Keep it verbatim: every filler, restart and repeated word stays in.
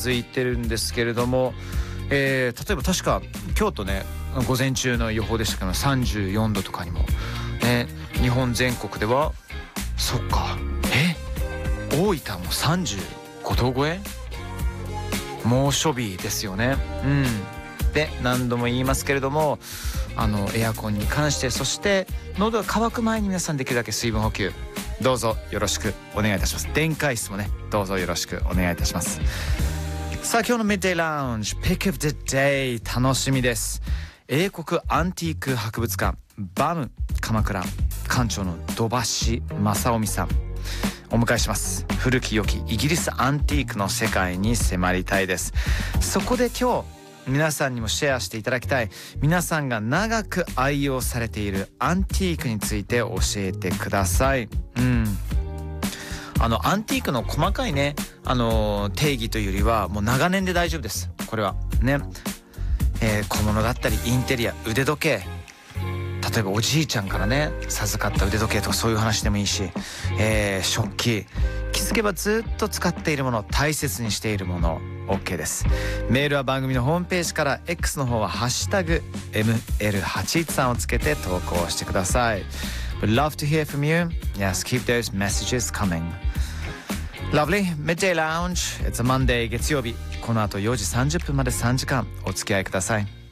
続いてるんですけれども、えー、例えば確か京都ね午前中の予報でしたけどさんじゅうよんどとかにも、ね、日本全国ではそっかえ大分もさんじゅうごど超え猛暑日ですよね。うんで何度も言いますけれどもあのエアコンに関してそして喉が渇く前に皆さんできるだけ水分補給どうぞよろしくお願いいたします。電解質もねどうぞよろしくお願いいたします。さあ今日のミッドデイラウンジ Pick of the Day 楽しみです。英国アンティーク博物館バム鎌倉館長の土橋正臣さんお迎えします。古き良きイギリスアンティークの世界に迫りたいです。そこで今日皆さんにもシェアしていただきたい皆さんが長く愛用されているアンティークについて教えてください。うんあのアンティークの細かいねあの定義というよりはもう長年で大丈夫です。これはね、えー、小物だったりインテリア腕時計例えばおじいちゃんからね授かった腕時計とかそういう話でもいいし、えー、食器気づけばずっと使っているもの大切にしているもの OK です。メールは番組のホームページから X の方はハッシュタグ エムエルはちいちさん をつけて投稿してください。 We'd love to hear from you. Yes, keep those messages coming. Lovely Midday Lounge. It's a Monday 月曜日この後よじさんじゅっぷんまでさんじかんお付き合いください。